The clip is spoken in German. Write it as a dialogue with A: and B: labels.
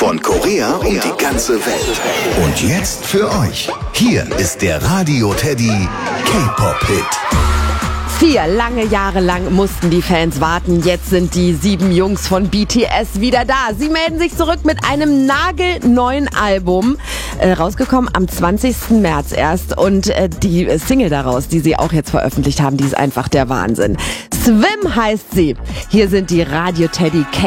A: Von Korea und die ganze Welt. Und jetzt für euch. Hier ist der Radio Teddy K-Pop-Hit.
B: 4 lange Jahre lang mussten die Fans warten. Jetzt sind die 7 Jungs von BTS wieder da. Sie melden sich zurück mit einem nagelneuen Album. Rausgekommen am 20. März erst. Und die Single daraus, die sie auch jetzt veröffentlicht haben, die ist einfach der Wahnsinn. Swim heißt sie. Hier sind die Radio Teddy